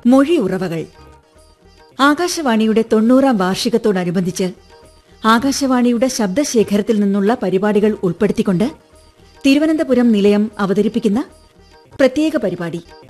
മൊഴിയുറവകൾ. ആകാശവാണിയുടെ 90-ാം വാർഷികത്തോടനുബന്ധിച്ച് ആകാശവാണിയുടെ ശബ്ദശേഖരത്തിൽ നിന്നുള്ള പരിപാടികൾ ഉൾപ്പെടുത്തിക്കൊണ്ട് തിരുവനന്തപുരം നിലയം അവതരിപ്പിക്കുന്ന പ്രത്യേക പരിപാടി